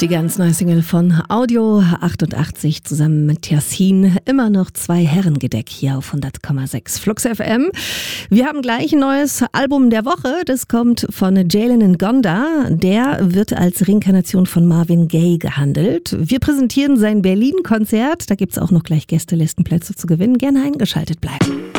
Die ganz neue Single von Audio 88 zusammen mit Yassin. Immer noch 2 Herrengedeck hier auf 100,6 Flux FM. Wir haben gleich ein neues Album der Woche. Das kommt von Jalen Ngonda. Der wird als Reinkarnation von Marvin Gaye gehandelt. Wir präsentieren sein Berlin-Konzert. Da gibt es auch noch gleich Gästelistenplätze zu gewinnen. Gerne eingeschaltet bleiben.